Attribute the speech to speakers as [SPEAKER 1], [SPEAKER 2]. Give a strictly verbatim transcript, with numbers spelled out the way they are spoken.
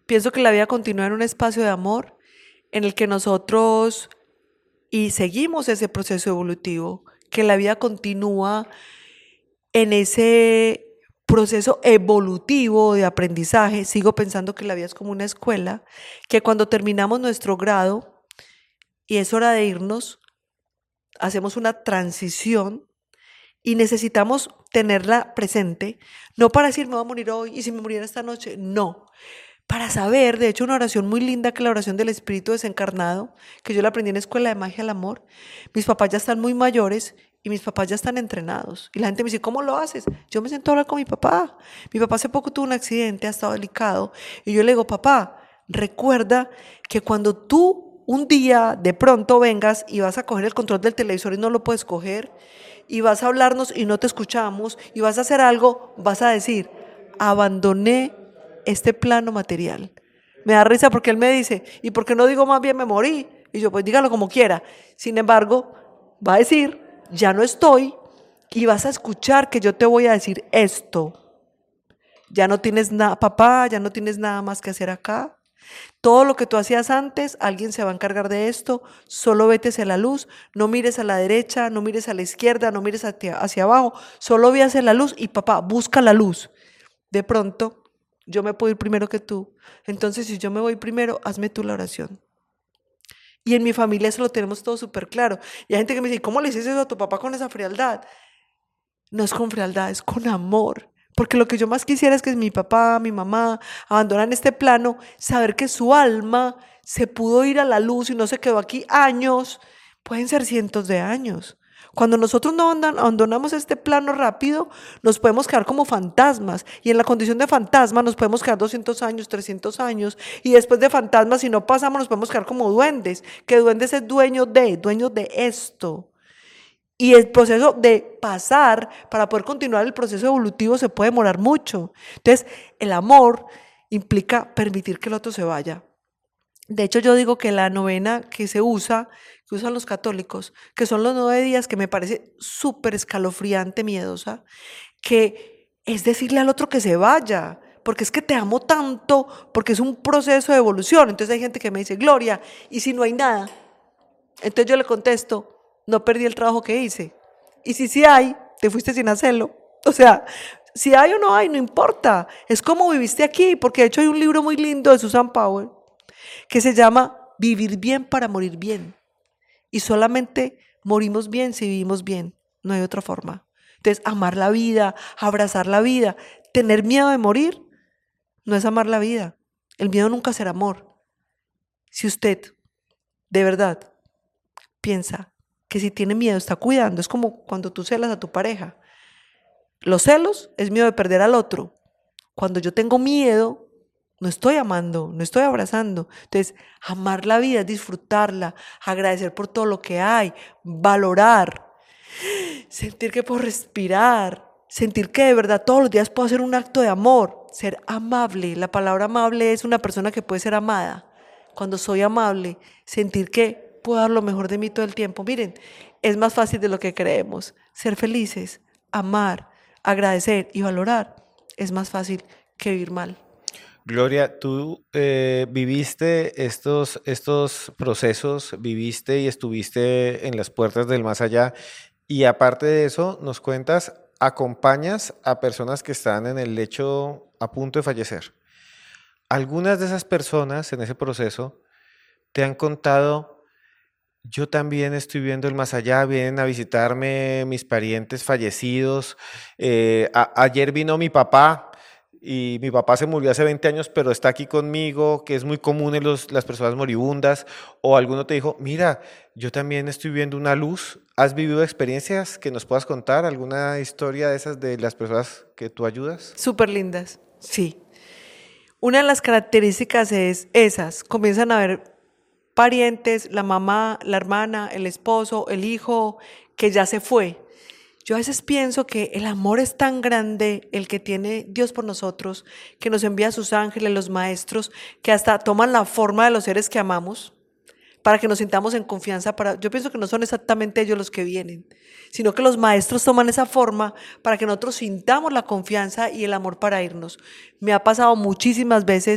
[SPEAKER 1] Pienso que la vida continúa en un espacio de amor en el que nosotros y seguimos ese proceso evolutivo, que la vida continúa en ese proceso evolutivo de aprendizaje. Sigo pensando que la vida es como una escuela, que cuando terminamos nuestro grado y es hora de irnos, hacemos una transición y necesitamos tenerla presente, no para decir me voy a morir hoy y si me muriera esta noche, no, para saber. De hecho, una oración muy linda, que la oración del Espíritu Desencarnado, que yo la aprendí en la Escuela de Magia del Amor. Mis papás ya están muy mayores y mis papás ya están entrenados. Y la gente me dice, ¿cómo lo haces? Yo me siento a hablar con mi papá. Mi papá hace poco tuvo un accidente, ha estado delicado. Y yo le digo, papá, recuerda que cuando tú un día de pronto vengas y vas a coger el control del televisor y no lo puedes coger, y vas a hablarnos y no te escuchamos, y vas a hacer algo, vas a decir, abandoné este plano material. Me da risa porque él me dice, ¿y por qué no digo más bien me morí? Y yo, pues dígalo como quiera. Sin embargo, va a decir, ya no estoy, y vas a escuchar que yo te voy a decir esto. Ya no tienes nada, papá, ya no tienes nada más que hacer acá. Todo lo que tú hacías antes, alguien se va a encargar de esto. Solo vete hacia la luz, no mires a la derecha, no mires a la izquierda, no mires hacia, hacia abajo, solo ve hacia la luz y papá, busca la luz. De pronto, yo me puedo ir primero que tú. Entonces, si yo me voy primero, hazme tú la oración. Y en mi familia eso lo tenemos todo súper claro. Y hay gente que me dice, ¿cómo le dices eso a tu papá con esa frialdad? No es con frialdad, es con amor. Porque lo que yo más quisiera es que mi papá, mi mamá abandonan este plano, saber que su alma se pudo ir a la luz y no se quedó aquí años, pueden ser cientos de años. Cuando nosotros no abandonamos este plano rápido, nos podemos quedar como fantasmas, y en la condición de fantasma nos podemos quedar doscientos años, trescientos años, y después de fantasmas, si no pasamos, nos podemos quedar como duendes, que duendes es dueño de, dueño de esto. Y el proceso de pasar para poder continuar el proceso evolutivo se puede demorar mucho. Entonces, el amor implica permitir que el otro se vaya. De hecho, yo digo que la novena que se usa, que usan los católicos, que son los nueve días, que me parece súper escalofriante, miedosa, que es decirle al otro que se vaya, porque es que te amo tanto, porque es un proceso de evolución. Entonces hay gente que me dice, Gloria, ¿y si no hay nada? Entonces yo le contesto, no perdí el trabajo que hice. Y si sí hay, te fuiste sin hacerlo. O sea, si hay o no hay, no importa. Es como viviste aquí, porque de hecho hay un libro muy lindo de Susan Powell que se llama Vivir bien para morir bien. Y solamente morimos bien si vivimos bien. No hay otra forma. Entonces, amar la vida, abrazar la vida, tener miedo de morir, no es amar la vida. El miedo nunca será amor. Si usted, de verdad, piensa que si tiene miedo está cuidando, es como cuando tú celas a tu pareja. Los celos es miedo de perder al otro. Cuando yo tengo miedo, no estoy amando, no estoy abrazando. Entonces, amar la vida es disfrutarla, agradecer por todo lo que hay, valorar, sentir que puedo respirar, sentir que de verdad todos los días puedo hacer un acto de amor, ser amable. La palabra amable es una persona que puede ser amada. Cuando soy amable, sentir que puedo dar lo mejor de mí todo el tiempo. Miren, es más fácil de lo que creemos. Ser felices, amar, agradecer y valorar es más fácil que vivir mal.
[SPEAKER 2] Gloria, tú eh, viviste estos, estos procesos, viviste y estuviste en las puertas del más allá, y aparte de eso, nos cuentas, acompañas a personas que están en el lecho a punto de fallecer. Algunas de esas personas en ese proceso te han contado, yo también estoy viendo el más allá, vienen a visitarme mis parientes fallecidos, eh, a- ayer vino mi papá, y mi papá se murió hace veinte años, pero está aquí conmigo, que es muy común en los- las personas moribundas. O alguno te dijo, mira, yo también estoy viendo una luz. ¿Has vivido experiencias que nos puedas contar? ¿Alguna historia de esas de las personas que tú ayudas?
[SPEAKER 1] Súper lindas, sí. Una de las características es esas. Comienzan a haber parientes, la mamá, la hermana, el esposo, el hijo, que ya se fue. Yo a veces pienso que el amor es tan grande, el que tiene Dios por nosotros, que nos envía a sus ángeles, los maestros, que hasta toman la forma de los seres que amamos, para que nos sintamos en confianza. Para, yo pienso que no son exactamente ellos los que vienen, sino que los maestros toman esa forma para que nosotros sintamos la confianza y el amor para irnos. Me ha pasado muchísimas veces